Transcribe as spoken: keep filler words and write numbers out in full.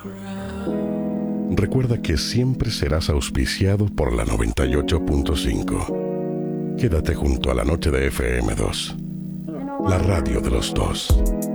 Recuerda que siempre serás auspiciado por la noventa y ocho punto cinco. Quédate junto a la noche de F M dos, la radio de los dos.